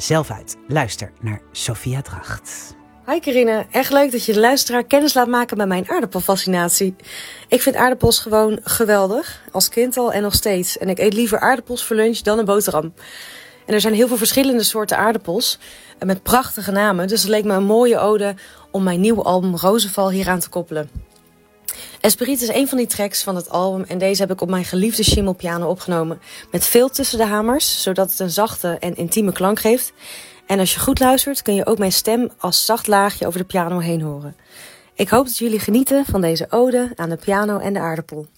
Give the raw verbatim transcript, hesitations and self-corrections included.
zelf uit. Luister naar Sophia Dracht. Hi Carine, echt leuk dat je de luisteraar kennis laat maken met mijn aardappelfascinatie. Ik vind aardappels gewoon geweldig, als kind al en nog steeds. En ik eet liever aardappels voor lunch dan een boterham. En er zijn heel veel verschillende soorten aardappels met prachtige namen. Dus het leek me een mooie ode om mijn nieuwe album Rozenval hieraan te koppelen. Esprit is een van die tracks van het album en deze heb ik op mijn geliefde schimmelpiano opgenomen. Met veel tussen de hamers, zodat het een zachte en intieme klank geeft. En als je goed luistert kun je ook mijn stem als zacht laagje over de piano heen horen. Ik hoop dat jullie genieten van deze ode aan de piano en de aardappel.